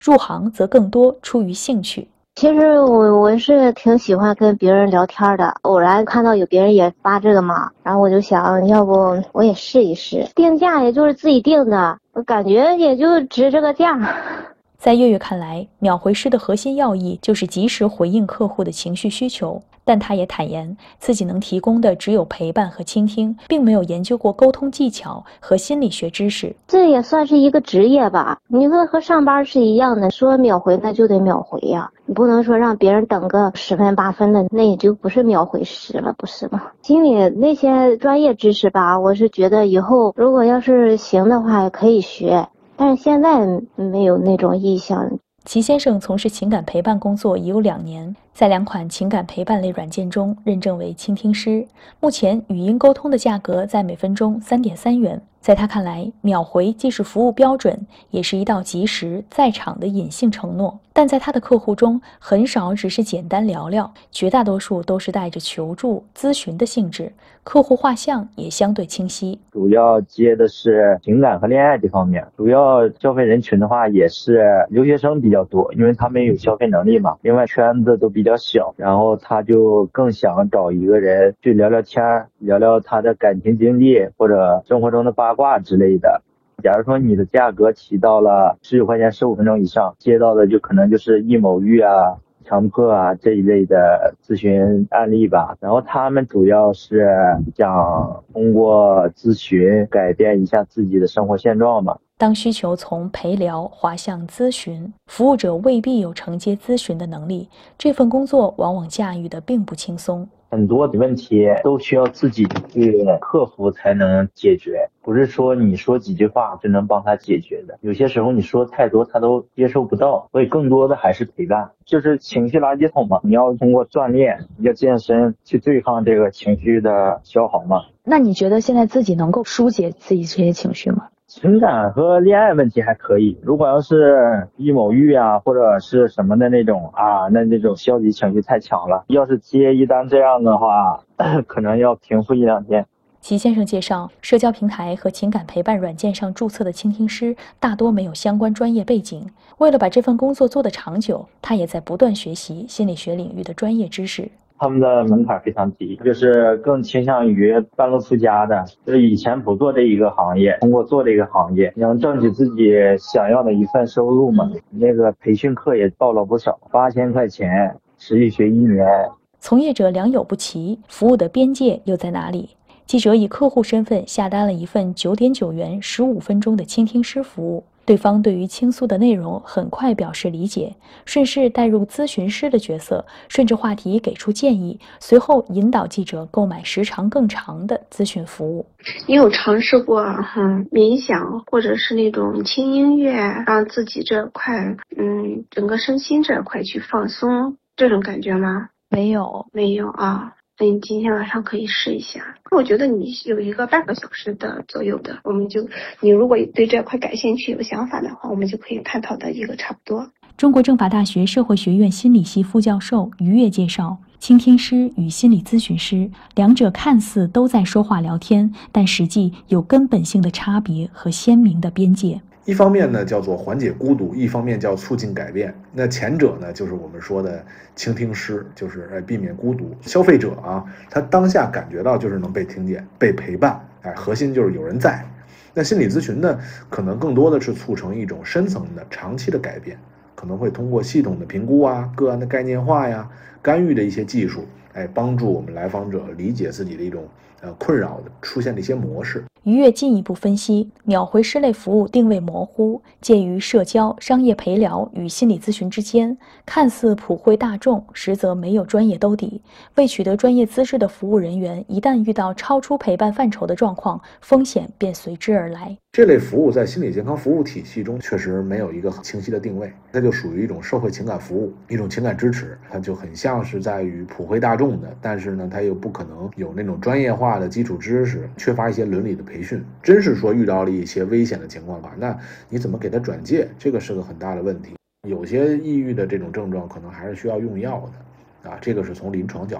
入行则更多出于兴趣。 其实我是挺喜欢跟别人聊天的，偶然看到有别人也发这个嘛，然后我就想要不我也试一试，定价也就是自己定的，我感觉也就值这个价。 在月月看来，秒回师的核心要义就是及时回应客户的情绪需求，但他也坦言，自己能提供的只有陪伴和倾听，并没有研究过沟通技巧和心理学知识。 这也算是一个职业吧，你说和上班是一样的，说秒回那就得秒回呀，你不能说让别人等个10分8分的，那也就不是秒回师了，不是吗？心里那些专业知识吧，我是觉得以后如果要是行的话可以学，但是现在没有那种意向。 齐先生从事情感陪伴工作已有2年，在2款情感陪伴类软件中认证为倾听师。目前语音沟通的价格在每分钟3.3元。在他看来，秒回既是服务标准，也是一道及时在场的隐性承诺。但在他的客户中，很少只是简单聊聊，绝大多数都是带着求助、咨询的性质，客户画像也相对清晰。 主要接的是情感和恋爱这方面，主要消费人群的话也是留学生比较多，因为他们有消费能力嘛，另外圈子都比较小，然后他就更想找一个人去聊聊天，聊聊他的感情经历或者生活中的八卦之类的。假如说你的价格提到了19块钱15分钟以上，接到的就可能就是一某育啊、强迫啊这一类的咨询案例吧。然后他们主要是想通过咨询改变一下自己的生活现状嘛。 当需求从陪聊滑向咨询，服务者未必有承接咨询的能力，这份工作往往驾驭的并不轻松。 很多的问题都需要自己去克服才能解决，不是说你说几句话就能帮他解决的。有些时候你说太多他都接受不到，所以更多的还是陪伴，就是情绪垃圾桶嘛。你要通过锻炼，要健身去对抗这个情绪的消耗嘛。 那你觉得现在自己能够疏解自己这些情绪吗？ 情感和恋爱问题还可以，如果要是一某育啊或者是什么的那种啊，那种消极情绪太强了，要是接一单这样的话可能要平复1-2天。 齐先生介绍，社交平台和情感陪伴软件上注册的倾听师大多没有相关专业背景，为了把这份工作做得长久，他也在不断学习心理学领域的专业知识。 他们的门槛非常低，就是更倾向于半路出家的，就是以前不做这一个行业，通过做这个行业能挣取自己想要的一份收入嘛。那个培训课也报了不少，8000块钱，持续学1年。 从业者良莠不齐，服务的边界又在哪里？记者以客户身份下单了一份9.9元15分钟的倾听师服务，对方对于倾诉的内容很快表示理解，顺势带入咨询师的角色，顺着话题给出建议，随后引导记者购买时长更长的咨询服务。 你有尝试过冥想或者是那种轻音乐，让自己这块整个身心这块去放松这种感觉吗？ 没有啊。那你今天晚上可以试一下，我觉得你有一个半个小时的左右的，你如果对这块感兴趣有想法的话，我们就可以探讨的一个差不多。 中国政法大学社会学院心理系副教授于越介绍，倾听师与心理咨询师两者看似都在说话聊天，但实际有根本性的差别和鲜明的边界。 一方面呢叫做缓解孤独，一方面叫促进改变。那前者呢就是我们说的倾听师，就是避免孤独。消费者啊，他当下感觉到就是能被听见、被陪伴，核心就是有人在。那心理咨询呢，可能更多的是促成一种深层的、长期的改变，可能会通过系统的评估啊、个案的概念化呀、干预的一些技术，帮助我们来访者理解自己的一种困扰的出现的一些模式。 于越进一步分析，秒回师类服务定位模糊，介于社交、商业陪聊与心理咨询之间，看似普惠大众，实则没有专业兜底。未取得专业资质的服务人员，一旦遇到超出陪伴范畴的状况，风险便随之而来。 这类服务在心理健康服务体系中确实没有一个很清晰的定位，它就属于一种社会情感服务，一种情感支持，它就很像是在于普惠大众的，但是呢，它又不可能有那种专业化的基础知识，缺乏一些伦理的培训。真是说遇到了一些危险的情况吧，那你怎么给他转介，这个是个很大的问题。有些抑郁的这种症状可能还是需要用药的这个是从临床角度。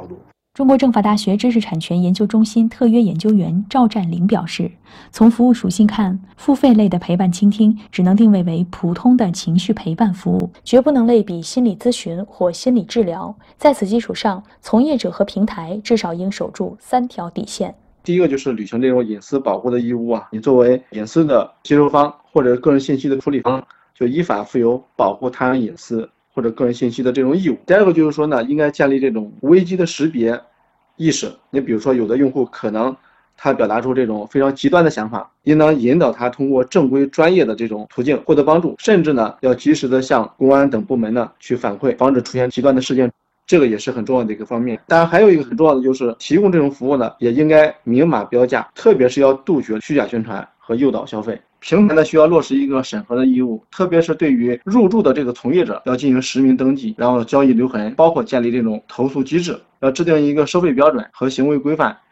中国政法大学知识产权研究中心特约研究员赵占林表示，从服务属性看，付费类的陪伴倾听只能定位为普通的情绪陪伴服务，绝不能类比心理咨询或心理治疗。在此基础上，从业者和平台至少应守住3条底线。 第一个就是履行这种隐私保护的义务啊，你作为隐私的接收方或者个人信息的处理方，就依法负有保护他人隐私或者个人信息的这种义务。第二个就是说呢，应该建立这种危机的识别意识。你比如说，有的用户可能他表达出这种非常极端的想法，应当引导他通过正规专业的这种途径获得帮助，甚至呢要及时的向公安等部门呢去反馈，防止出现极端的事件。这个也是很重要的一个方面。当然还有一个很重要的就是提供这种服务呢，也应该明码标价，特别是要杜绝虚假宣传和诱导消费。平台呢需要落实一个审核的义务，特别是对于入驻的这个从业者要进行实名登记，然后交易留痕，包括建立这种投诉机制，要制定一个收费标准和行为规范，